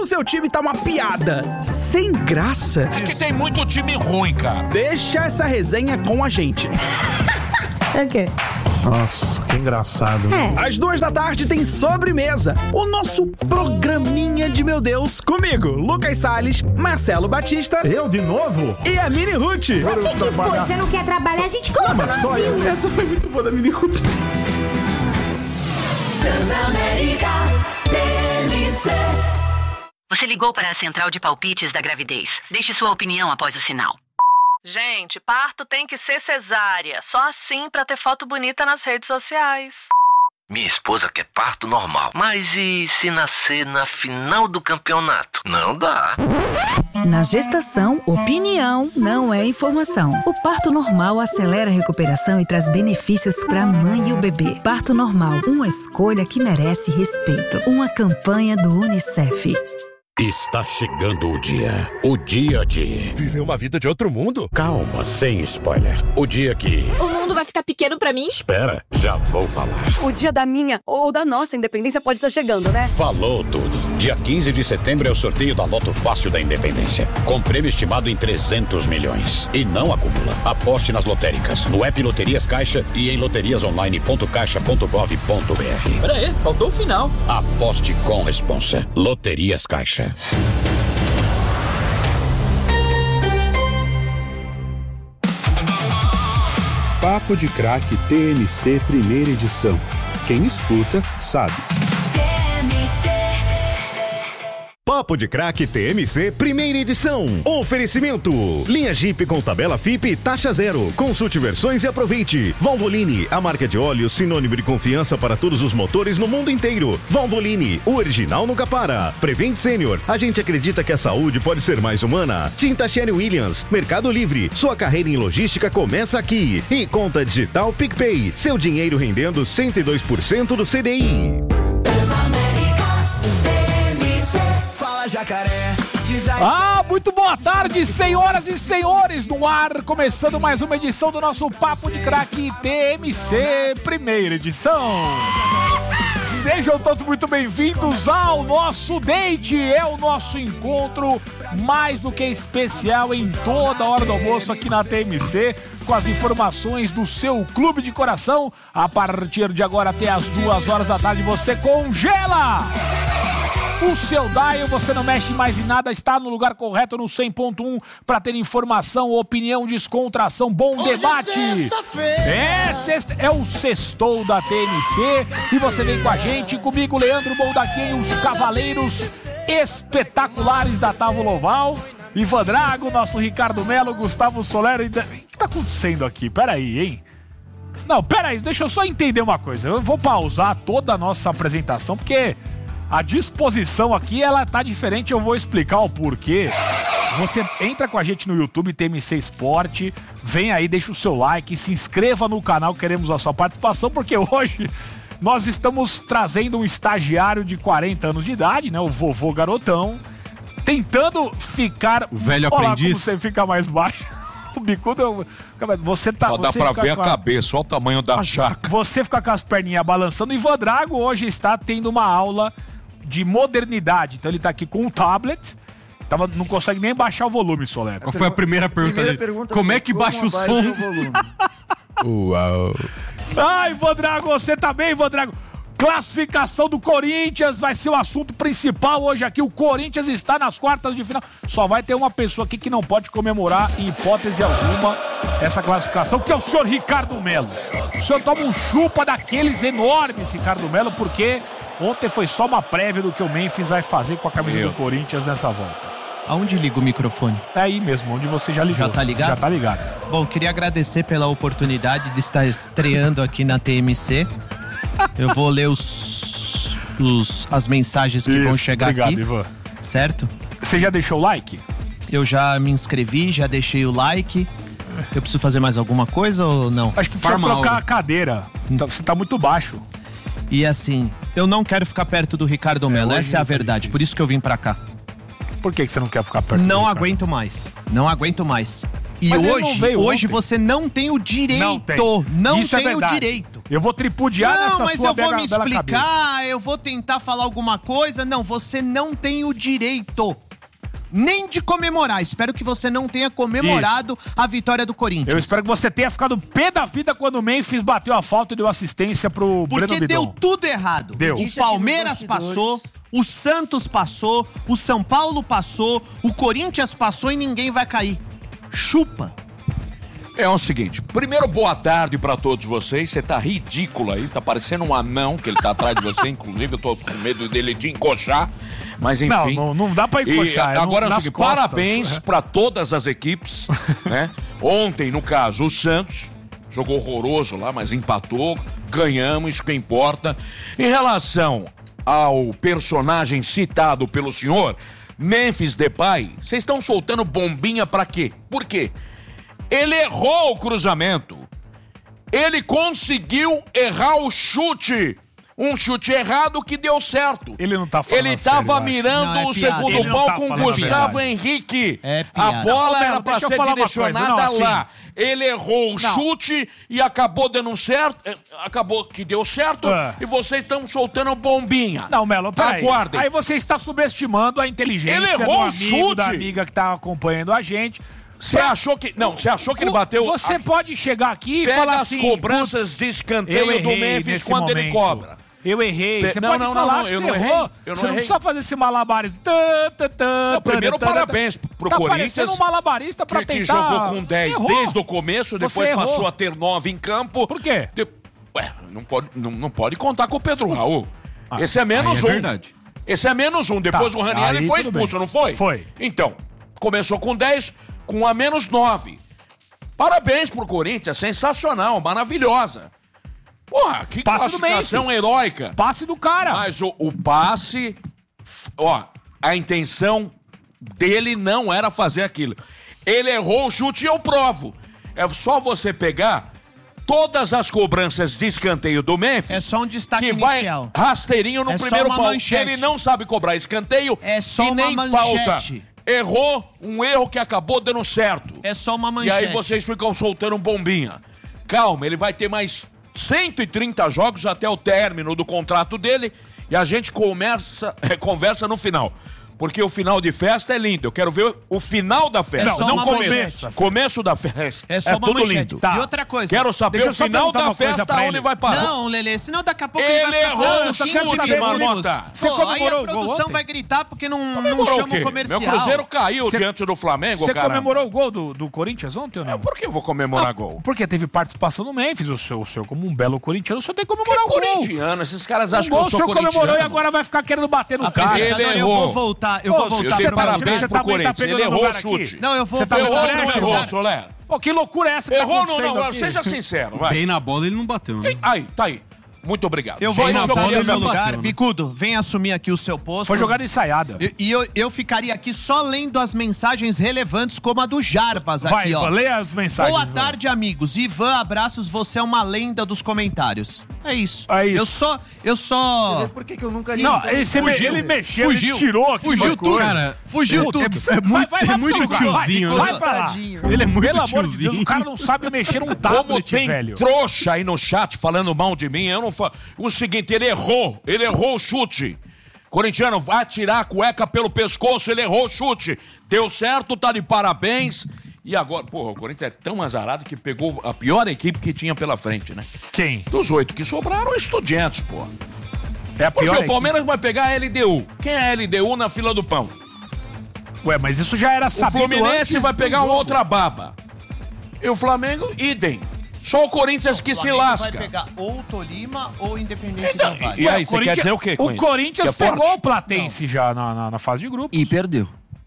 O seu time tá uma piada sem graça. É que tem muito time ruim, cara. Deixa essa resenha com a gente. É o quê? Nossa, que engraçado. Às 14h tem Sobremesa, o nosso programinha de meu Deus, comigo, Lucas Salles, Marcelo Batista. Eu de novo? E a Mini Ruth. O que foi? Você não quer trabalhar? A gente coloca no asilo. Essa foi muito boa da Mini Ruth. Transamérica TMC. Você ligou para a central de palpites da gravidez. Deixe sua opinião após o sinal. Gente, parto tem que ser cesárea. Só assim pra ter foto bonita nas redes sociais. Minha esposa quer parto normal. Mas e se nascer na final do campeonato? Não dá. Na gestação, opinião não é informação. O parto normal acelera a recuperação e traz benefícios para a mãe e o bebê. Parto normal, uma escolha que merece respeito. Uma campanha do UNICEF. Está chegando o dia de... Viver uma vida de outro mundo? Calma, sem spoiler. O dia que... O mundo vai ficar pequeno pra mim? Espera, já vou falar. O dia da minha ou da nossa independência pode estar chegando, né? Falou tudo. Dia 15 de setembro é o sorteio da Loto Fácil da Independência, com prêmio estimado em 300 milhões. E não acumula. Aposte nas lotéricas, no app Loterias Caixa e em loteriasonline.caixa.gov.br. Peraí, faltou o final. Aposte com responsa. Loterias Caixa. Papo de Craque TMC primeira edição. Quem escuta, sabe. Papo de Craque TMC, primeira edição. Oferecimento: linha Jeep com tabela FIP e taxa zero. Consulte versões e aproveite. Valvoline, a marca de óleo sinônimo de confiança para todos os motores no mundo inteiro. Valvoline, o original nunca para. Prevent Senior, a gente acredita que a saúde pode ser mais humana. Tinta Sherry Williams, Mercado Livre, sua carreira em logística começa aqui. E Conta Digital PicPay, seu dinheiro rendendo 102% do CDI. Jacaré, muito boa tarde, senhoras e senhores, no ar, começando mais uma edição do nosso Papo de Craque TMC, primeira edição. Sejam todos muito bem-vindos ao nosso date, é o nosso encontro mais do que especial em toda a hora do almoço aqui na TMC, com as informações do seu clube de coração. A partir de agora até as 2 da tarde você congela o seu dial, você não mexe mais em nada, está no lugar correto no 100.1 para ter informação, opinião, descontração, bom debate. É o sextou da TMC e você vem com a gente, comigo Leandro Boldaquim, os cavaleiros espetaculares da Távola Oval, Ivan Drago, nosso Ricardo Melo, Gustavo Solero. O que tá acontecendo aqui? Peraí, hein? Não, peraí, deixa eu só entender uma coisa. Eu vou pausar toda a nossa apresentação porque a disposição aqui, ela tá diferente, eu vou explicar o porquê. Você entra com a gente no YouTube, TMC Esporte, vem aí, deixa o seu like, se inscreva no canal, queremos a sua participação, porque hoje nós estamos trazendo um estagiário de 40 anos de idade, né, o vovô garotão, tentando ficar... O velho aprendiz. Como você fica mais baixo. O bicudo, você tá... Só dá pra ver a cabeça, olha o tamanho da jaca. Você fica com as perninhas balançando. O Ivan Drago hoje está tendo uma aula de modernidade. Então ele tá aqui com um tablet, não consegue nem baixar o volume, Solero. Qual foi a primeira pergunta dele? Como é que baixa o som? Uau. Ai, Ivan Drago, você tá bem, Ivan Drago? Classificação do Corinthians vai ser o assunto principal hoje aqui. O Corinthians está nas quartas de final. Só vai ter uma pessoa aqui que não pode comemorar, em hipótese alguma, essa classificação, que é o senhor Ricardo Melo. O senhor toma um chupa daqueles enormes, Ricardo Melo, porque ontem foi só uma prévia do que o Memphis vai fazer com a camisa do Corinthians nessa volta. Aonde liga o microfone? É aí mesmo, onde você já ligou. Já tá ligado? Já tá ligado. Bom, queria agradecer pela oportunidade de estar estreando aqui na TMC. Eu vou ler as mensagens que vão chegar aqui. Ivan. Certo? Você já deixou o like? Eu já me inscrevi, já deixei o like. Eu preciso fazer mais alguma coisa ou não? Acho que precisa trocar a cadeira. Você tá muito baixo. E assim, eu não quero ficar perto do Ricardo Melo, essa é a verdade, por isso que eu vim pra cá. Por que você não quer ficar perto? Não aguento mais. Não aguento mais. E hoje você não tem o direito. Não tem o direito. Eu vou tripudiar nessa sua Não, mas eu vou me bela explicar, cabeça. eu vou tentar falar alguma coisa. Não, você não tem o direito nem de comemorar. Espero que você não tenha comemorado a vitória do Corinthians. Eu espero que você tenha ficado pé da vida quando o Memphis bateu a falta e deu assistência pro Breno Porque Bidon. deu tudo errado. Deu. O Palmeiras passou, o Santos passou, o São Paulo passou, o Corinthians passou e ninguém vai cair. Chupa. É o seguinte, primeiro boa tarde pra todos vocês, você tá ridículo aí, tá parecendo um anão que ele tá atrás de você, inclusive eu tô com medo dele de encoxar, mas enfim. Não dá pra encoxar. E agora é o nas seguinte, costas. parabéns pra todas as equipes, né? Ontem, no caso, o Santos jogou horroroso lá, mas empatou, ganhamos, isso que importa. Em relação ao personagem citado pelo senhor, Memphis Depay, vocês estão soltando bombinha pra quê? Por quê? Ele errou o cruzamento. Ele conseguiu errar o chute. Um chute errado que deu certo. Ele não tá falando Ele tava sério, mirando não, é o piada. segundo Ele não pau tá com o falando Gustavo a Henrique. É A piada. bola Não, era pra deixa eu ser falar uma coisa, direcionada não, assim. lá. Ele errou o chute e acabou dando certo. Acabou que deu certo. E vocês estão soltando bombinha. Não, Melo, peraí. Aguardem. Aí você está subestimando a inteligência Ele do errou o amigo, chute. da amiga que tá acompanhando a gente. Você achou que... Não, você achou que ele bateu... Você pode chegar aqui e Pega falar as assim... cobranças "Putz, de eu escanteio do errei Memphis nesse quando ele momento. cobra. Eu errei. Você Não, pode não, falar não, que eu você não errei. errou. Eu Você não não errei. precisa fazer esse malabarismo. Primeiro, parabéns pro tá Corinthians. parecendo um malabarista pra que tentar... jogou com 10 Errou. desde o começo, depois Você passou errou. a ter 9 em campo. Por quê? Ué, não pode contar com o Pedro Raul. Esse é menos aí é um. verdade. Esse é menos um. Depois Tá, o Ranieri aí foi tudo expulso, bem. não foi? Foi. Então, começou com 10, com a menos 9. Parabéns pro Corinthians, sensacional, maravilhosa. Porra, que Passe do classificação Memphis. heróica. Passe do cara. Mas o passe, ó, a intenção dele não era fazer aquilo. Ele errou o chute e eu provo. É só você pegar todas as cobranças de escanteio do Memphis. É só um destaque que vai inicial. rasteirinho no É só primeiro uma pau. manchete. Ele não sabe cobrar escanteio É só e uma nem manchete. falta. Errou um erro que acabou dando certo. É só uma E manchete. aí vocês ficam soltando bombinha. Calma, ele vai ter mais 130 jogos até o término do contrato dele e a gente conversa no final. Porque o final de festa é lindo. Eu quero ver o final da festa. É só não uma começo. manchete. Começo da festa. É só uma tudo manchete. lindo. Tá. E outra coisa. Quero saber Deixa eu o só final perguntar da uma coisa festa, pra onde ele. vai parar. Não, Lelê, senão daqui a pouco Ele ele vai ficar errou falando, o só chute, quero saber, Marmota. Você Pô, aí a comemorou o gol produção ontem? vai gritar porque não Comemorou chama o quê? o comercial. Meu Cruzeiro caiu Cê- diante do Flamengo, Você cara. comemorou o gol do Corinthians ontem ou não? Por que eu vou comemorar gol? Porque teve participação no Memphis. O senhor como um belo corintiano, o senhor tem que comemorar o gol. Corintiano, esses caras acham que O eu gol o sou senhor comemorou corintiano. e agora vai ficar querendo bater no cara. Ele Eu errou. vou voltar, eu Ô, vou você voltar. Eu dei tá- parabéns você pro também tá Corinthians. pegando Ele errou o lugar aqui? chute. Não, eu vou Você tá Errou pegando ou não lugar errou, aqui? Solé? Pô, que loucura é essa que tá Errou ou acontecendo não? aqui? Seja sincero, vai. Bem na bola ele não bateu, né? Aí, tá aí. Muito obrigado. Eu vou Bem na voltar bola no ele meu não lugar. bateu, né? Bicudo, vem assumir aqui o seu posto. Foi jogada ensaiada. E eu ficaria aqui só lendo as mensagens relevantes, como a do Jarbas aqui, Vai, ó. lê as mensagens. Boa vai. tarde, amigos. Ivan, abraços, você é uma lenda dos comentários. É isso. É isso. Eu só... Por que eu nunca li? Não, ele mexeu, ele tirou aqui. Fugiu uma tudo. coisa. Cara, Fugiu Putz, tudo. vai muito pro lugar, tiozinho, vai né? pra lá. Tadinho. Ele é muito Pelo amor de tiozinho. Deus, o cara não sabe mexer um Como tablet, tem velho. trouxa aí no chat falando mal de mim, eu não falo. O seguinte, ele errou o chute. Corintiano vai tirar a cueca pelo pescoço, ele errou o chute. Deu certo, tá de parabéns. E agora, porra, o Corinthians é tão azarado que pegou a pior equipe que tinha pela frente, né? Quem? Dos 8 que sobraram, Estudiantes, porra. É a pior Porque o equipe. Palmeiras vai pegar a LDU. Quem é a LDU na fila do pão? Ué, mas isso já era O sabido Fluminense antes vai do pegar jogo. uma outra baba. E o Flamengo, idem. Só o Corinthians que se Flamengo lasca. vai pegar ou Tolima ou Independente Então, Del Valle. e aí, você quer dizer o quê com O isso? Corinthians Que é pegou forte? o Platense já na fase de grupo. E perdeu.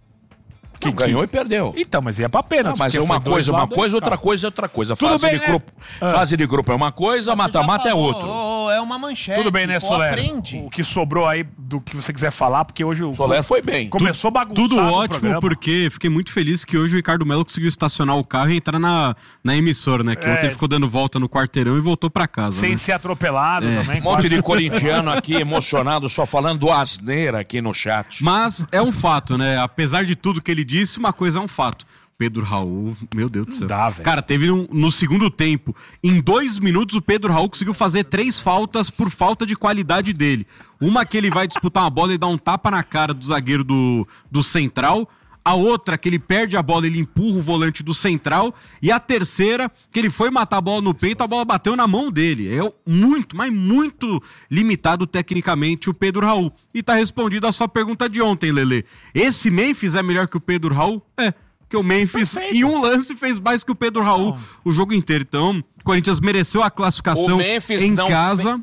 Que ganhou e perdeu. Então, mas ia pra pênalti. Mas é porque uma foi dois coisa, lá, uma dois coisa, outra cá. coisa, outra coisa. Tudo Fase bem, de né? grupo, fase de grupo é uma coisa, mata-mata é outro. É uma manchete. Tudo bem, né, pô, Soler? aprende. O que sobrou aí do que você quiser falar, porque hoje o Soler foi bem. Começou bagunçado Tudo o ótimo, programa. porque fiquei muito feliz que hoje o Ricardo Melo conseguiu estacionar o carro e entrar na emissora, né? Que ontem ficou dando volta no quarteirão e voltou pra casa. Sem né? ser atropelado também. Um monte quase. de corintiano aqui emocionado, só falando do asneira aqui no chat. Mas é um fato, né? Apesar de tudo que ele disse, uma coisa é um fato. Pedro Raul, meu Deus do céu. Dá, velho. Cara, teve no segundo tempo, em 2 minutos, o Pedro Raul conseguiu fazer 3 faltas por falta de qualidade dele. Uma que ele vai disputar uma bola e dá um tapa na cara do zagueiro do Central. A outra, que ele perde a bola, ele empurra o volante do Central. E a terceira, que ele foi matar a bola no peito, a bola bateu na mão dele. É muito, mas muito limitado tecnicamente o Pedro Raul. E tá respondida a sua pergunta de ontem, Lelê. Esse Memphis é melhor que o Pedro Raul? É. Porque o Memphis, em um lance, fez mais que o Pedro Raul o jogo inteiro. Então, o Corinthians mereceu a classificação em casa.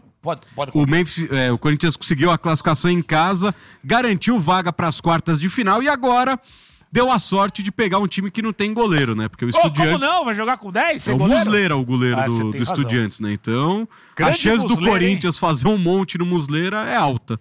O Corinthians conseguiu a classificação em casa, garantiu vaga para as quartas de final e agora deu a sorte de pegar um time que não tem goleiro, né? Porque o Estudiantes... Como não? Vai jogar com 10? É o Muslera, o goleiro do Estudiantes, né? Então, a chance do Corinthians fazer um monte no Muslera é alta.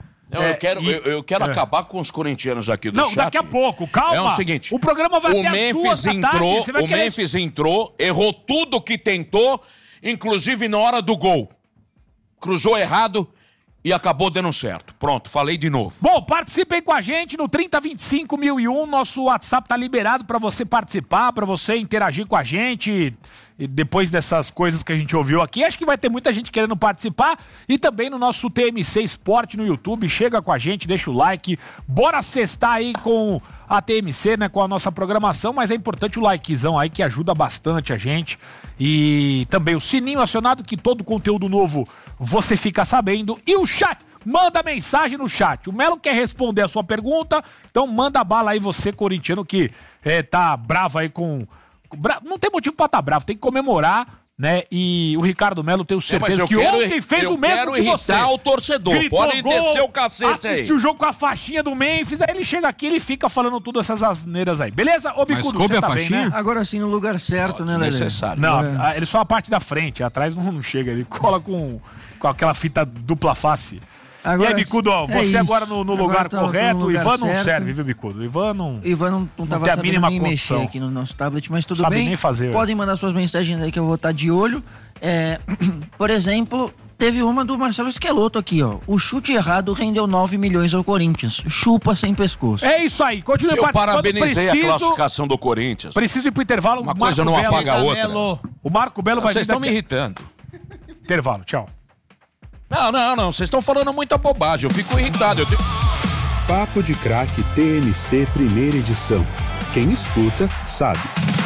Eu quero acabar com os corintianos aqui do chat. Não, daqui a pouco, calma. É o seguinte, o programa vai até as 2 da tarde. O Memphis entrou, errou tudo que tentou, inclusive na hora do gol. Cruzou errado e acabou dando certo. Pronto, falei de novo. Bom, participem com a gente no 3025.001. Nosso WhatsApp tá liberado para você participar, para você interagir com a gente. E depois dessas coisas que a gente ouviu aqui, acho que vai ter muita gente querendo participar. E também no nosso TMC Esporte no YouTube. Chega com a gente, deixa o like. Bora sextar aí com a TMC, né? Com a nossa programação. Mas é importante o likezão aí, que ajuda bastante a gente. E também o sininho acionado, que todo conteúdo novo você fica sabendo. E o chat, manda mensagem no chat. O Melo quer responder a sua pergunta, então manda bala aí você, corintiano, que tá bravo aí com... Não tem motivo pra estar bravo, tem que comemorar, né? E o Ricardo Melo, tenho certeza que ontem fez o mesmo que você. Eu quero irritar o torcedor, gritou podem descer o cacete aí. Assistiu o jogo com a faixinha do Memphis, aí ele chega aqui e ele fica falando tudo essas asneiras aí. Beleza? Ô, Bicudo, coube você a tá faixinha? bem, né? Agora sim, no lugar certo, né, Lelê? Necessário. Não, ele só a parte da frente, atrás não chega, ele cola com aquela fita dupla face. Agora, e aí, Bicudo, você agora no lugar correto, o Ivan não serve, viu, Bicudo? O Ivan não tava sabendo nem mexer aqui no nosso tablet, mas tudo bem. Nem fazer, podem mandar suas mensagens aí que eu vou estar de olho. Por exemplo, teve uma do Marcelo Esqueloto aqui, ó. O chute errado rendeu 9 milhões ao Corinthians. Chupa sem pescoço. É isso aí, continue participando. Eu parabenizei a classificação do Corinthians. Preciso ir pro intervalo. Uma coisa não apaga a outra. O Marco Belo vai vir. Vocês estão me irritando. Intervalo, tchau. Não, vocês estão falando muita bobagem, eu fico irritado. Papo de Craque TMC primeira edição. Quem escuta, sabe.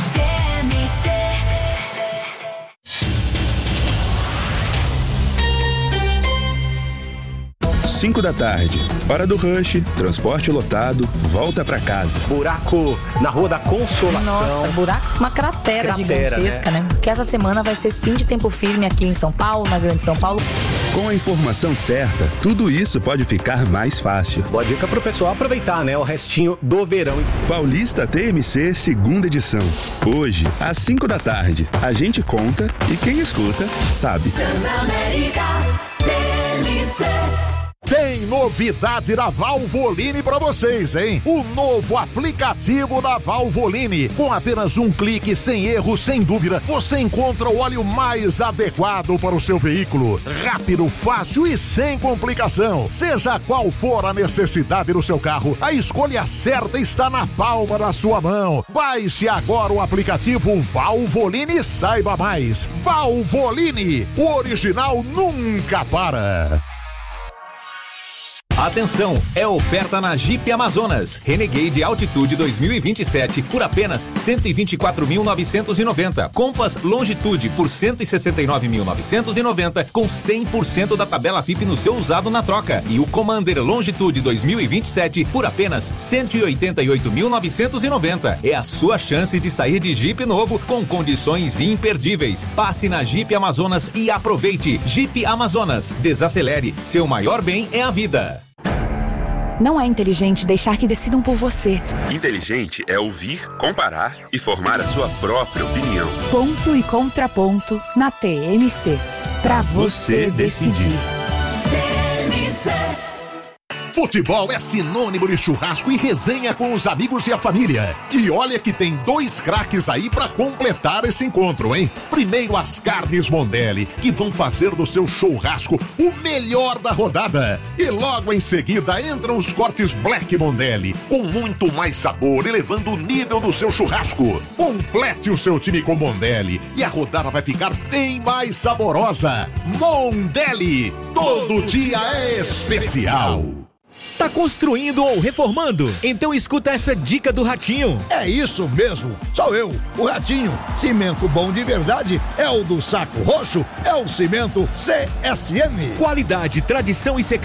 TMC. 5 da tarde, hora do rush, transporte lotado, volta pra casa. Buraco na Rua da Consolação. Nossa, buraco, uma cratera gigantesca, né? Que essa semana vai ser sim de tempo firme aqui em São Paulo, na Grande São Paulo. Com a informação certa, tudo isso pode ficar mais fácil. Boa dica pro pessoal aproveitar, né? O restinho do verão. Paulista TMC, segunda edição. Hoje, às 5 da tarde. A gente conta e quem escuta, sabe. Transamérica TMC. Tem novidade da Valvoline pra vocês, hein? O novo aplicativo da Valvoline. Com apenas um clique, sem erro, sem dúvida, você encontra o óleo mais adequado para o seu veículo. Rápido, fácil e sem complicação. Seja qual for a necessidade do seu carro, a escolha certa está na palma da sua mão. Baixe agora o aplicativo Valvoline e saiba mais. Valvoline, o original nunca para. Atenção, é oferta na Jeep Amazonas. Renegade Altitude 2027 por apenas R$ 124.990. Compass Longitude por R$ 169.990 com 100% da tabela FIP no seu usado na troca. E o Commander Longitude 2027 por apenas R$ 188.990. É a sua chance de sair de Jeep novo com condições imperdíveis. Passe na Jeep Amazonas e aproveite. Jeep Amazonas. Desacelere. Seu maior bem é a vida. Não é inteligente deixar que decidam por você. Inteligente é ouvir, comparar e formar a sua própria opinião. Ponto e contraponto na TMC. Pra você decidir. TMC. Futebol é sinônimo de churrasco e resenha com os amigos e a família. E olha que tem 2 craques aí pra completar esse encontro, hein? Primeiro as carnes Mondelli, que vão fazer do seu churrasco o melhor da rodada. E logo em seguida entram os cortes Black Mondelli, com muito mais sabor, elevando o nível do seu churrasco. Complete o seu time com Mondelli e a rodada vai ficar bem mais saborosa. Mondelli, todo dia é especial. Tá construindo ou reformando? Então escuta essa dica do Ratinho. É isso mesmo, sou eu, o Ratinho. Cimento bom de verdade é o do Saco Roxo, é o cimento CSM. Qualidade, tradição e secagem